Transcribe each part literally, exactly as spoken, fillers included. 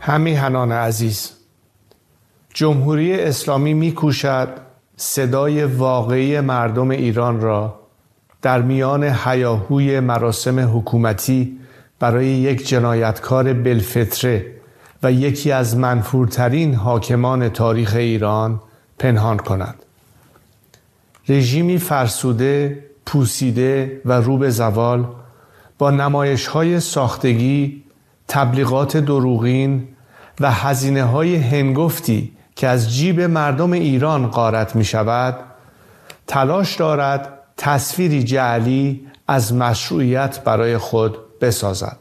همیهنان عزیز، جمهوری اسلامی می‌کوشد صدای واقعی مردم ایران را در میان هیاهوی مراسم حکومتی برای یک جنایتکار بالفطره و یکی از منفورترین حاکمان تاریخ ایران پنهان کند. رژیمی فرسوده، پوسیده و رو به زوال با نمایش‌های ساختگی، تبلیغات دروغین و هزینه‌های هنگفتی که از جیب مردم ایران غارت می‌شود، تلاش دارد تصویری جعلی از مشروعیت برای خود بسازد.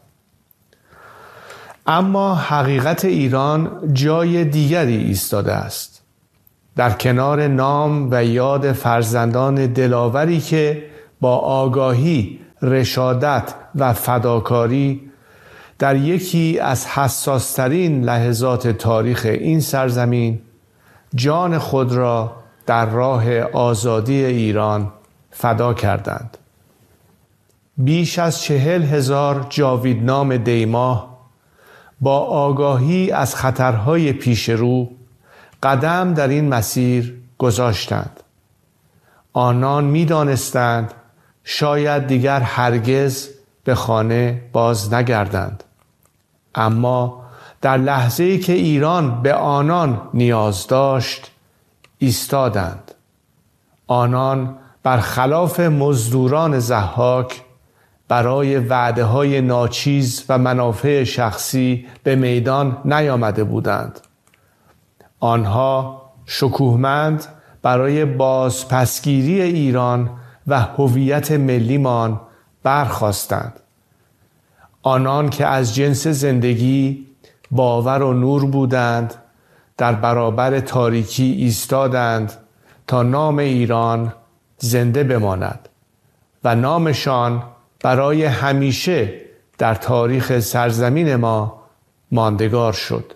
اما حقیقت ایران جای دیگری ایستاده است. در کنار نام و یاد فرزندان دلاوری که با آگاهی، رشادت و فداکاری در یکی از حساس‌ترین لحظات تاریخ این سرزمین جان خود را در راه آزادی ایران فدا کردند. بیش از چهل هزار جاویدنام دیماه با آگاهی از خطرهای پیش رو قدم در این مسیر گذاشتند. آنان می دانستند شاید دیگر هرگز به خانه باز نگردند، اما در لحظه‌ای که ایران به آنان نیاز داشت ایستادند. آنان برخلاف مزدوران ضحاک برای وعده‌های ناچیز و منافع شخصی به میدان نیامده بودند. آنها شکوهمند برای بازپسگیری ایران و هویت ملیمان برخاستند. آنان که از جنس زندگی باور و نور بودند در برابر تاریکی ایستادند تا نام ایران زنده بماند و نامشان برای همیشه در تاریخ سرزمین ما ماندگار شد.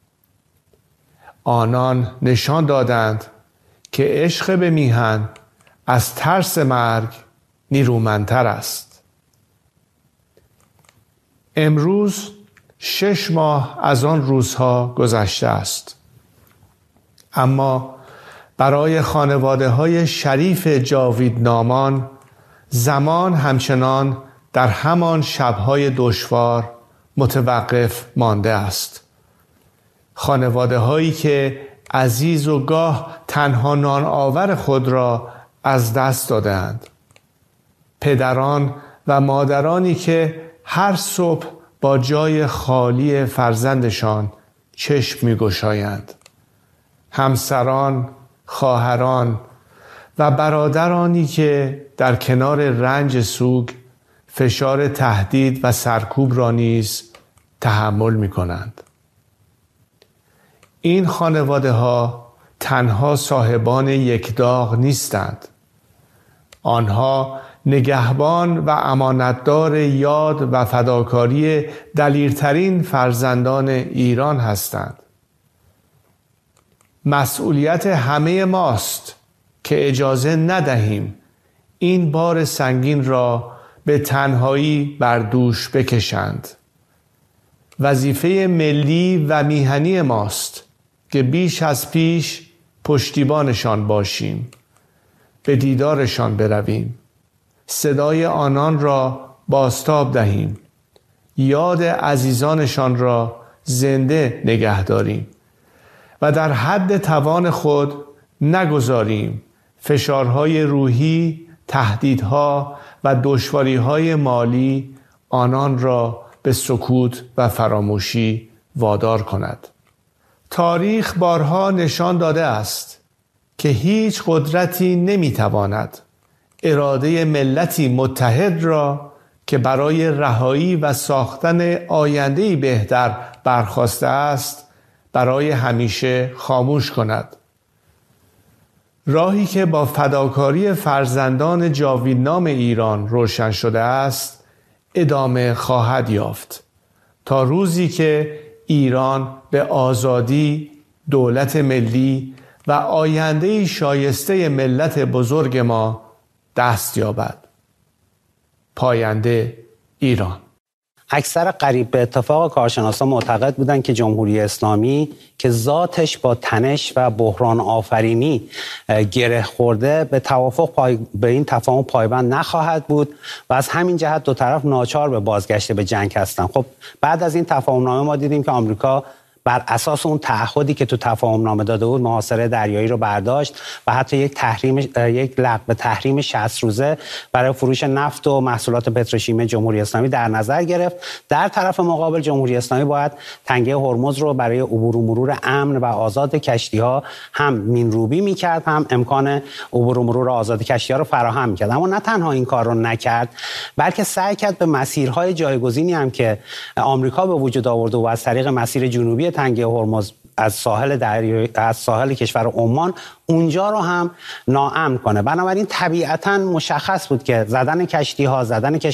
آنان نشان دادند که عشق به میهن از ترس مرگ نیرومندتر است. امروز شش ماه از آن روزها گذشته است، اما برای خانواده‌های شریف جاویدنامان زمان همچنان در همان شب‌های دشوار متوقف مانده است. خانواده‌هایی که عزیز و گاه تنها نان آور خود را از دست دادند. پدران و مادرانی که هر صبح با جای خالی فرزندشان چشم می‌گشایند. همسران، خواهران و برادرانی که در کنار رنج سوگ فشار تهدید و سرکوب را نیز تحمل می‌کنند. این خانواده‌ها تنها صاحبان یک داغ نیستند. آنها نگهبان و امانتدار یاد و فداکاری دلیرترین فرزندان ایران هستند. مسئولیت همه ماست که اجازه ندهیم این بار سنگین را به تنهایی بر دوش بکشند. وظیفه ملی و میهنی ماست که بیش از پیش پشتیبانشان باشیم، به دیدارشان برویم، صدای آنان را بازتاب دهیم، یاد عزیزانشان را زنده نگه داریم و در حد توان خود نگذاریم فشارهای روحی، تهدیدها و دشواریهای مالی آنان را به سکوت و فراموشی وادار کند. تاریخ بارها نشان داده است که هیچ قدرتی نمیتواند اراده ملتی متحد را که برای رهایی و ساختن آینده‌ای بهتر برخاسته است برای همیشه خاموش کند. راهی که با فداکاری فرزندان جاویدنام ایران روشن شده است ادامه خواهد یافت تا روزی که ایران به آزادی، دولت ملی و آینده‌ای شایسته ملت بزرگ ما دست یابد. پاینده ایران. اکثر قریب به اتفاق کارشناسان معتقد بودند که جمهوری اسلامی که ذاتش با تنش و بحران آفرینی گره خورده به توافق پای... به این تفاهم پایبند نخواهد بود و از همین جهت دو طرف ناچار به بازگشت به جنگ هستند. خب بعد از این تفاهم نامه ما دیدیم که آمریکا بر اساس اون تعهدی که تو تفاهم نامه داده بود محاصره دریایی رو برداشت و حتی یک تحریم یک لغو تحریم شصت روزه برای فروش نفت و محصولات پتروشیمی جمهوری اسلامی در نظر گرفت. در طرف مقابل جمهوری اسلامی باید تنگه هرمز رو برای عبور و مرور امن و آزاد کشتی‌ها هم مینروبی می‌کرد، هم امکان عبور و مرور آزاد کشتی‌ها رو فراهم می‌کرد. اما نه تنها این کار رو نکرد، بلکه سعی کرد به مسیرهای جایگزینی هم که آمریکا به وجود آورده و از طریق مسیر جنوبی تنگه هرمز از ساحل دریایی از ساحل کشور عمان اونجا رو هم ناامن کنه. بنابراین طبیعتاً مشخص بود که زدن کشتی‌ها، زدن